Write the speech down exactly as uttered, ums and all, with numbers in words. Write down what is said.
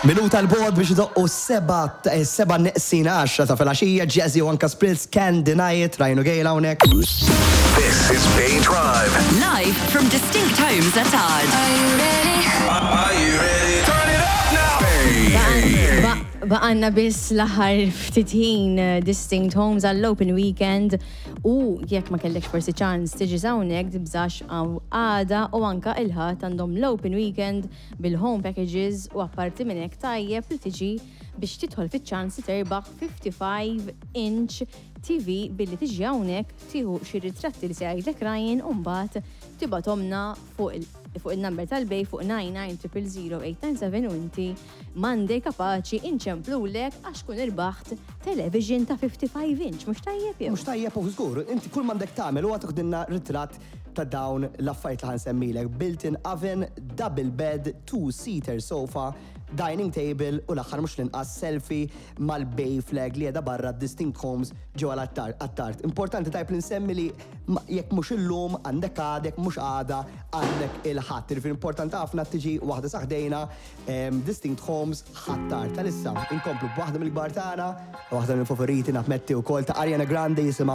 Minuta l-bod biex idoqqu seba seba neqsin għaxra ta' filgħaxija, Jazzy u anka Spritz, Can't Deny It, Rajnu Gejla hawnhekk. This is Bay Drive. Live from Distinct Homes at Ard. Are you ready? Are you ready? Turn it up now! Bay. Baqanna biss l-aħħar ftitħin Distinct Homes għall-Open Weekend u jekk ma kellekx forsi ċans tiġi hawnhekk tibżax għada u anka il-ħadd għandhom l-Open Weekend bil-home packages u apparti minn hekk tajjeb li tiġi biex tidħol fiċ-ċans li terbaħ fifty-five inch T V billi tiġi hawnhekk tieħu xi ritratti li se jgħidlek Ryan u mbagħad tibgħathomna fuq il- fuq il-number tal-bej fuq nine nine zero zero eight nine seven u inti Monday kapaċi inċemplulek għax kun irbaħt television ta' fifty-five inch, mhux tajjeb jew? Mhux tajjeb u żgur, inti kull m'għandek tagħmel huwa tieħdilna ritratt ta' dawn l-affarijiet li ħansemmilek. Built-in oven, double bed, two-seater sofa, dining table u l-aħħar mhux l-inqas selfie mal-Bay flag li qiegħda barra Distinct Homes ġewwa l-attart. Importanti tajb li nsemmi li jekk mhux illum għandek għadek mhux għada għandek il-ħadd. Irfir importanti ħafna tiġi waħda saħdejna Distinct Homes ħattart. Tal-issa inkomplu b'waħda mill-kbar tagħna, waħda mill-favoriti naħmetti wkoll ta' Ariana Grande jisimha